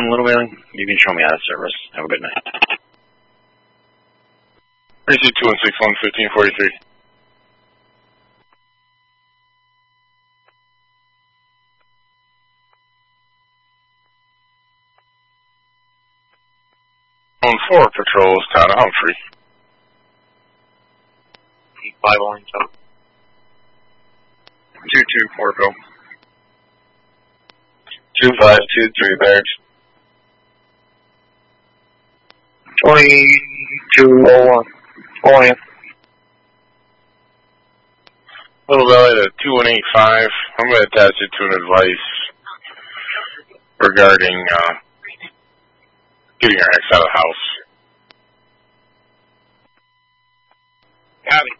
Little Whaling. You can show me out of service. Have a good night. Receive 2161 1543. On 4 patrols, town of Humphrey. 5 on top. 2-2, Porco. 2523, Barracks. 2201. Going. Little Valley to 2185. I'm going to attach it to an advice regarding getting our ex out of the house. Howdy.